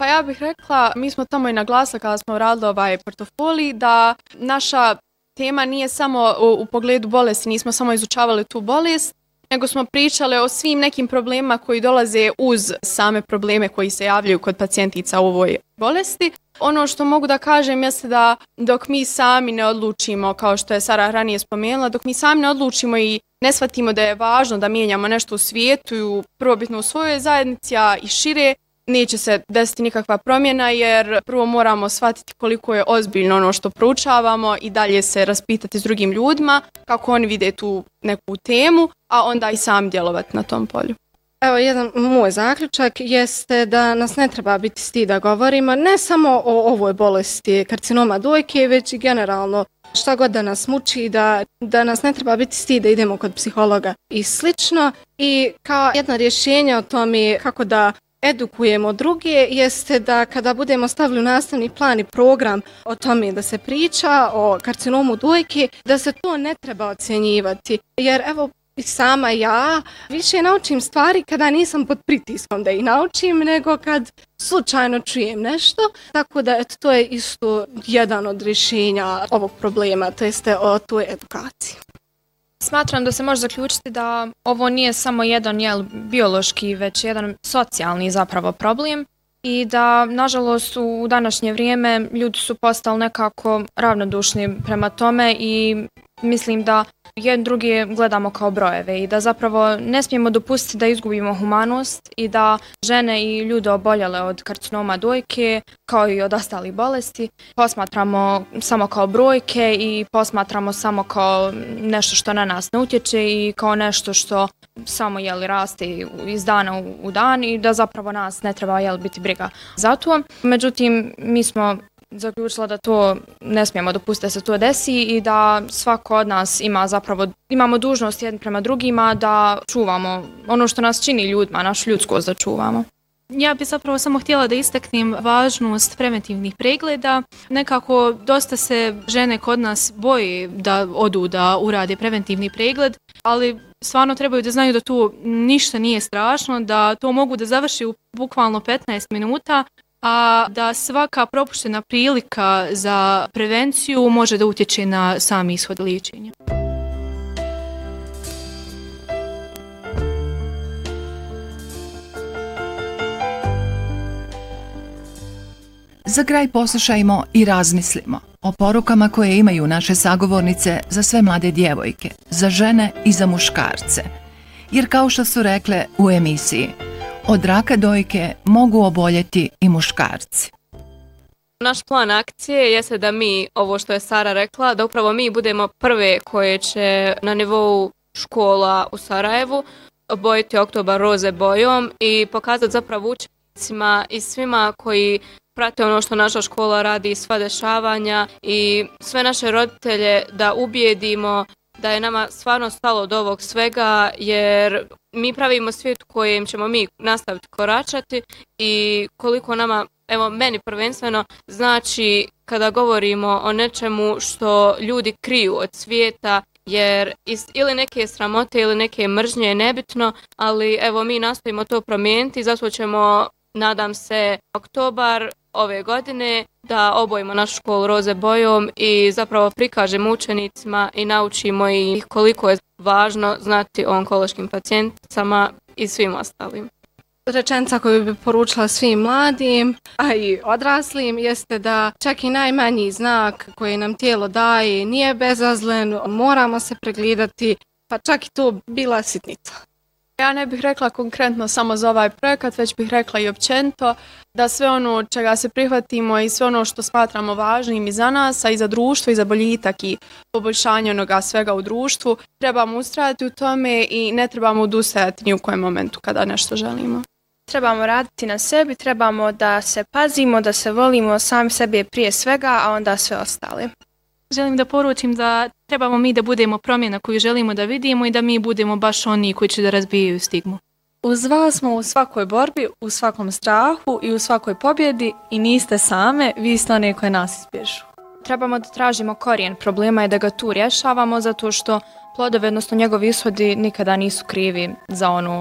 Pa ja bih rekla, mi smo tamo i naglasili kada smo radili ovaj portfolij da naša tema nije samo u pogledu bolesti, nismo samo izučavali tu bolest, nego smo pričali o svim nekim problemima koji dolaze uz same probleme koji se javljaju kod pacijentica u ovoj bolesti. Ono što mogu da kažem jeste da dok mi sami ne odlučimo, kao što je Sara ranije spomenula, dok mi sami ne odlučimo i ne shvatimo da je važno da mijenjamo nešto u svijetu i prvobitno u svojoj zajednici, a i šire, neće se desiti nikakva promjena jer prvo moramo shvatiti koliko je ozbiljno ono što proučavamo i dalje se raspitati s drugim ljudima kako oni vide tu neku temu, a onda i sam djelovati na tom polju. Evo, jedan moj zaključak jeste da nas ne treba biti stid da govorimo ne samo o ovoj bolesti karcinoma dojke, već i generalno šta god da nas muči, da nas ne treba biti stid da idemo kod psihologa i slično. I kao jedno rješenje o tome kako da edukujemo druge jeste da kada budemo stavili u nastavni plan i program o tome da se priča o karcinomu dojke, da se to ne treba ocjenjivati. Jer evo, i sama ja više naučim stvari kada nisam pod pritiskom da ih naučim, nego kad slučajno čujem nešto. Tako da eto, to je isto jedan od rješenja ovog problema, to jeste o toj edukaciji. Smatram da se može zaključiti da ovo nije samo jedan biološki, već jedan socijalni zapravo problem i da, nažalost, u današnje vrijeme ljudi su postali nekako ravnodušni prema tome i mislim da jedni drugi gledamo kao brojeve i da zapravo ne smijemo dopustiti da izgubimo humanost i da žene i ljude oboljele od karcinoma dojke, kao i od ostalih bolesti, posmatramo samo kao brojke i posmatramo samo kao nešto što na nas ne utječe i kao nešto što samo raste iz dana u dan i da zapravo nas ne treba biti briga za to. Međutim, mi smo zaključila da to ne smijemo dopustiti da se to desi i da svako od nas imamo dužnost jedni prema drugima da čuvamo ono što nas čini ljudima, našu ljudskost da čuvamo. Ja bih zapravo samo htjela da istaknem važnost preventivnih pregleda. Nekako dosta se žene kod nas boje da odu da urade preventivni pregled, ali stvarno trebaju da znaju da tu ništa nije strašno, da to mogu da završi u bukvalno 15 minuta, a da svaka propuštena prilika za prevenciju može da utječe na sam ishod liječenja. Za kraj poslušajmo i razmislimo o porukama koje imaju naše sagovornice za sve mlade djevojke, za žene i za muškarce. Jer kao što su rekle u emisiji, od raka dojke mogu oboljeti i muškarci. Naš plan akcije jeste da mi, ovo što je Sara rekla, da upravo mi budemo prve koje će na nivou škola u Sarajevu obojiti oktobar roze bojom i pokazati zapravo učenicima i svima koji prate ono što naša škola radi, sva dešavanja i sve naše roditelje da ubijedimo da je nama stvarno stalo od ovog svega jer mi pravimo svijet u kojem ćemo mi nastaviti koračati i koliko nama, evo meni prvenstveno, znači kada govorimo o nečemu što ljudi kriju od svijeta jer ili neke sramote ili neke mržnje je nebitno, ali evo mi nastojimo to promijeniti, zato ćemo, nadam se, oktobar ove godine da obojimo našu školu roze bojom i zapravo prikažemo učenicima i naučimo ih koliko je važno znati o onkološkim pacijenticama i svim ostalim. Rečenica koju bi poručila svim mladim, a i odraslim, jeste da čak i najmanji znak koji nam tijelo daje nije bezazlen, moramo se pregledati, pa čak i to bila sitnica. Ja ne bih rekla konkretno samo za ovaj projekat, već bih rekla i općenito da sve ono čega se prihvatimo i sve ono što smatramo važnim i za nas, a i za društvo i za boljitak i poboljšanje onoga svega u društvu, trebamo ustrajati u tome i ne trebamo odustajati ni u kojem momentu kada nešto želimo. Trebamo raditi na sebi, trebamo da se pazimo, da se volimo sami sebe prije svega, a onda sve ostale. Želim da poručim da trebamo mi da budemo promjena koju želimo da vidimo i da mi budemo baš oni koji će da razbijaju stigmu. Uz vas smo u svakoj borbi, u svakom strahu i u svakoj pobjedi i niste same, vi ste one koje nas izbježu. Trebamo da tražimo korijen problema i da ga tu rješavamo zato što plodovi, odnosno njegovi ishodi nikada nisu krivi za onu